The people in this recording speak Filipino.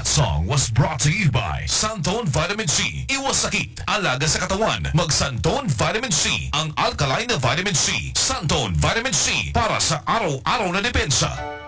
song was brought to you by Santone Vitamin C. Iwas sakit, alaga sa katawan. Mag Santone Vitamin C, ang alkaline na vitamin C. Santone Vitamin C, para sa araw-araw na depensa.